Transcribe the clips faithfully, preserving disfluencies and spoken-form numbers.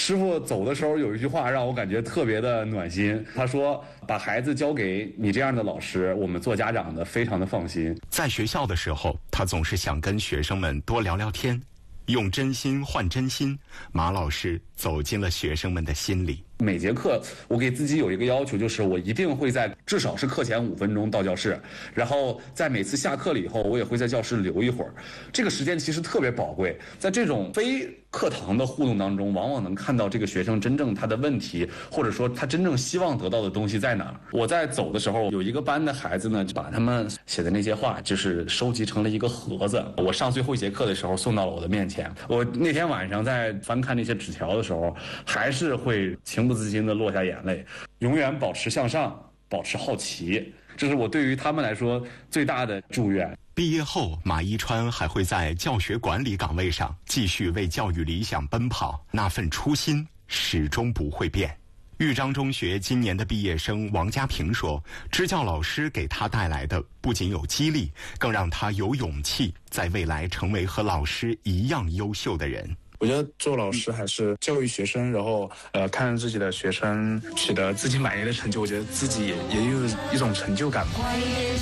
师傅走的时候有一句话让我感觉特别的暖心，他说把孩子交给你这样的老师，我们做家长的非常的放心。 在学校的时候，他总是想跟学生们多聊聊天，用真心换真心，马老师走进了学生们的心里。 每节课我给自己有一个要求，就是我一定会在至少是课前五分钟到教室，然后在每次下课了以后，我也会在教室留一会儿。这个时间其实特别宝贵，在这种非课堂的互动当中，往往能看到这个学生真正他的问题，或者说他真正希望得到的东西在哪儿。我在走的时候，有一个班的孩子呢，就把他们写的那些话就是收集成了一个盒子，我上最后一节课的时候送到了我的面前。我那天晚上在翻看那些纸条的时候，还是会情不自禁地落下眼泪。永远保持向上，保持好奇，这是我对于他们来说最大的祝愿。 毕业后，马一川还会在教学管理岗位上继续为教育理想奔跑，那份初心始终不会变。豫章中学今年的毕业生王家平说，支教老师给他带来的不仅有激励，更让他有勇气在未来成为和老师一样优秀的人。 我觉得做老师还是教育学生，然后呃，看着自己的学生取得自己满意的成就，我觉得自己也也有一种成就感吧。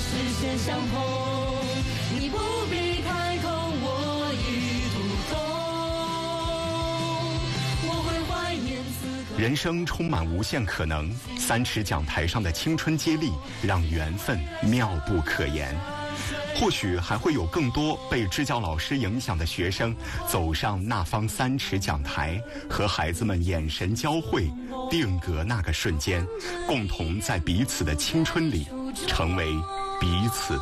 你不必开口，我已读懂，我会怀念此刻。人生充满无限可能，三尺讲台上的青春接力，让缘分妙不可言。或许还会有更多被支教老师影响的学生走上那方三尺讲台，和孩子们眼神交汇，定格那个瞬间，共同在彼此的青春里成为彼此